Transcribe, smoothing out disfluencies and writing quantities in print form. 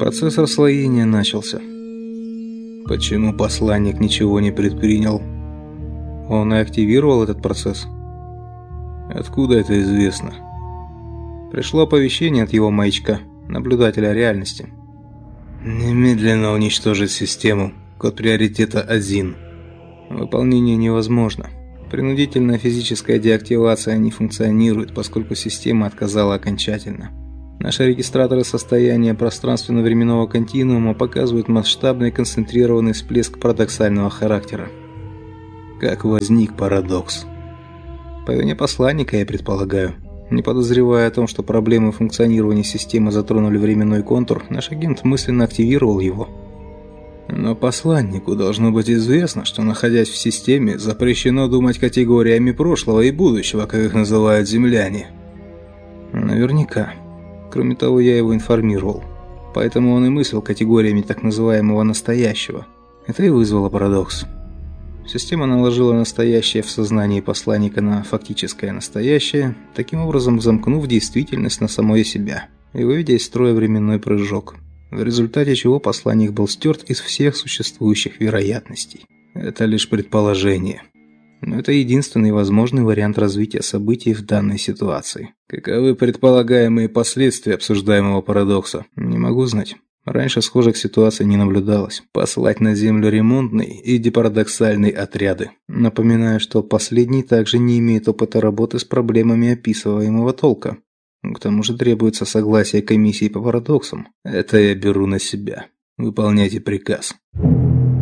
Процесс расслоения начался. Почему посланник ничего не предпринял? Он и активировал этот процесс. Откуда это известно? Пришло оповещение от его маячка, наблюдателя реальности. Немедленно уничтожить систему. Код приоритета 1. Выполнение невозможно. Принудительная физическая деактивация не функционирует, поскольку система отказала окончательно. Наши регистраторы состояния пространственно-временного континуума показывают масштабный концентрированный всплеск парадоксального характера. Как возник парадокс? По вине посланника, я предполагаю. Не подозревая о том, что проблемы функционирования системы затронули временной контур, наш агент мысленно активировал его. Но посланнику должно быть известно, что, находясь в системе, запрещено думать категориями прошлого и будущего, как их называют земляне. Наверняка. Кроме того, я его информировал. Поэтому он и мыслил категориями так называемого настоящего. Это и вызвало парадокс. Система наложила настоящее в сознании посланника на фактическое настоящее, таким образом замкнув действительность на самое себя и выведя из строя временной прыжок, в результате чего посланник был стерт из всех существующих вероятностей. Это лишь предположение. Но это единственный возможный вариант развития событий в данной ситуации. Каковы предполагаемые последствия обсуждаемого парадокса? Не могу знать. Раньше схожих ситуаций не наблюдалось. Послать на Землю ремонтные и депарадоксальные отряды. Напоминаю, что последний также не имеет опыта работы с проблемами описываемого толка. К тому же требуется согласие комиссии по парадоксам. Это я беру на себя. Выполняйте приказ.